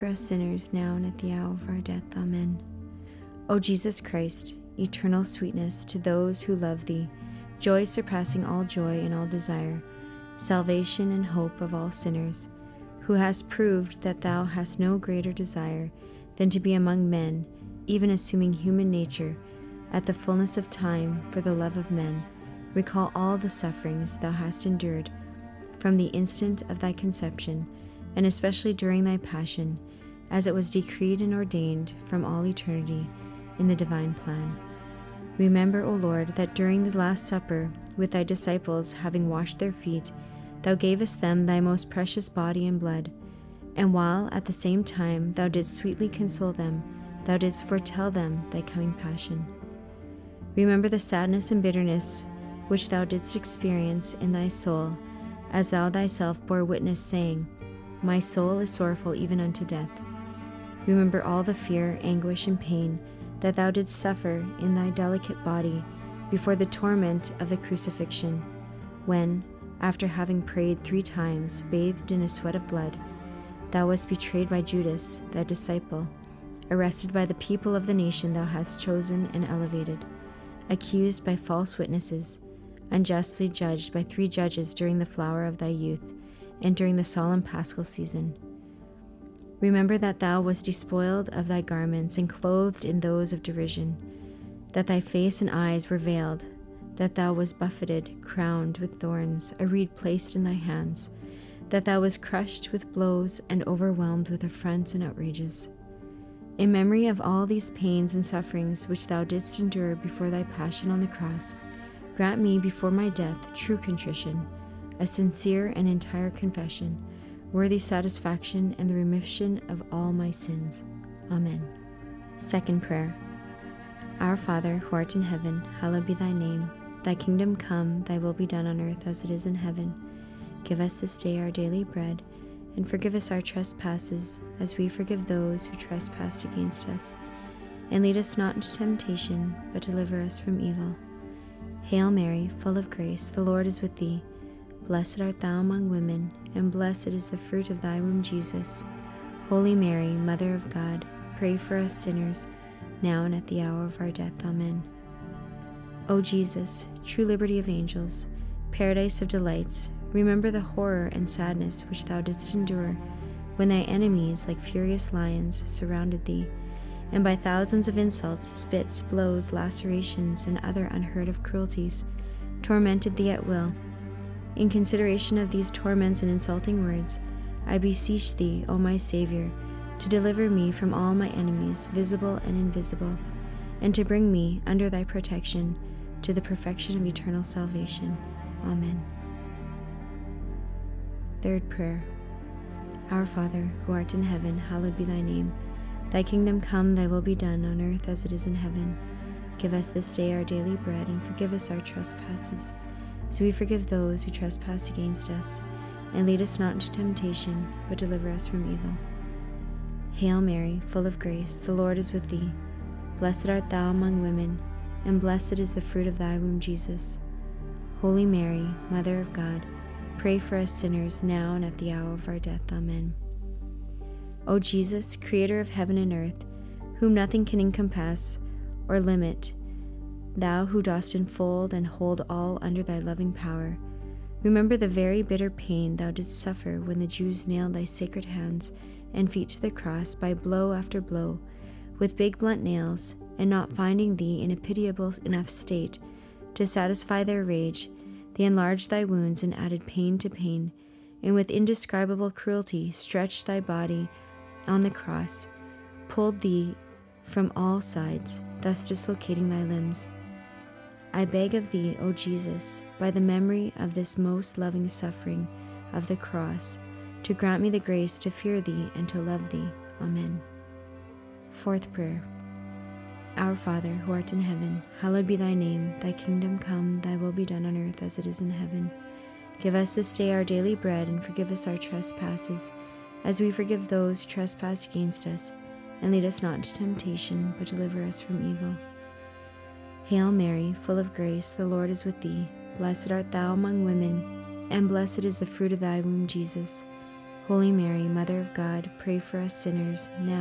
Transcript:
for us sinners, now and at the hour of our death. Amen. O Jesus Christ, eternal sweetness to those who love thee, joy surpassing all joy and all desire, salvation and hope of all sinners, who hast proved that thou hast no greater desire than to be among men, even assuming human nature, at the fullness of time for the love of men, recall all the sufferings thou hast endured from the instant of thy conception, and especially during thy passion, as it was decreed and ordained from all eternity in the divine plan. Remember, O Lord, that during the Last Supper, with thy disciples having washed their feet, thou gavest them thy most precious body and blood, and while at the same time thou didst sweetly console them, thou didst foretell them thy coming passion. Remember the sadness and bitterness which thou didst experience in thy soul, as thou thyself bore witness, saying, My soul is sorrowful even unto death. Remember all the fear, anguish, and pain that thou didst suffer in thy delicate body before the torment of the crucifixion, when, after having prayed 3 times, bathed in a sweat of blood, thou wast betrayed by Judas, thy disciple, arrested by the people of the nation thou hast chosen and elevated, accused by false witnesses, unjustly judged by 3 judges during the flower of thy youth, and during the solemn Paschal season. Remember that thou wast despoiled of thy garments and clothed in those of derision, that thy face and eyes were veiled, that thou wast buffeted, crowned with thorns, a reed placed in thy hands, that thou wast crushed with blows and overwhelmed with affronts and outrages. In memory of all these pains and sufferings which thou didst endure before thy passion on the cross, grant me before my death true contrition, a sincere and entire confession, worthy satisfaction and the remission of all my sins. Amen. Second prayer. Our Father, who art in heaven, hallowed be thy name. Thy kingdom come, thy will be done on earth as it is in heaven. Give us this day our daily bread, and forgive us our trespasses, as we forgive those who trespass against us. And lead us not into temptation, but deliver us from evil. Hail Mary, full of grace, the Lord is with thee. Blessed art thou among women, and blessed is the fruit of thy womb, Jesus. Holy Mary, Mother of God, pray for us sinners, now and at the hour of our death. Amen. O Jesus, true liberty of angels, paradise of delights, remember the horror and sadness which thou didst endure when thy enemies, like furious lions, surrounded thee, and by thousands of insults, spits, blows, lacerations, and other unheard-of cruelties, tormented thee at will. In consideration of these torments and insulting words, I beseech thee, O my Saviour, to deliver me from all my enemies, visible and invisible, and to bring me, under thy protection, to the perfection of eternal salvation. Amen. Third prayer. Our Father, who art in heaven, hallowed be thy name. Thy kingdom come, thy will be done, on earth as it is in heaven. Give us this day our daily bread, and forgive us our trespasses, as we forgive those who trespass against us. And lead us not into temptation, but deliver us from evil. Hail Mary, full of grace, the Lord is with thee. Blessed art thou among women, and blessed is the fruit of thy womb, Jesus. Holy Mary, Mother of God, pray for us sinners, now and at the hour of our death. Amen. O Jesus, Creator of heaven and earth, whom nothing can encompass or limit, thou who dost enfold and hold all under thy loving power, remember the very bitter pain thou didst suffer when the Jews nailed thy sacred hands and feet to the cross by blow after blow, with big blunt nails, and not finding thee in a pitiable enough state to satisfy their rage, they enlarged thy wounds and added pain to pain, and with indescribable cruelty stretched thy body on the cross, pulled thee from all sides, thus dislocating thy limbs. I beg of thee, O Jesus, by the memory of this most loving suffering of the cross, to grant me the grace to fear thee and to love thee. Amen. Fourth prayer. Our Father, who art in heaven, hallowed be thy name. Thy kingdom come, thy will be done on earth as it is in heaven. Give us this day our daily bread, and forgive us our trespasses, as we forgive those who trespass against us. And lead us not into temptation, but deliver us from evil. Hail Mary, full of grace, the Lord is with thee. Blessed art thou among women, and blessed is the fruit of thy womb, Jesus. Holy Mary, Mother of God, pray for us sinners, now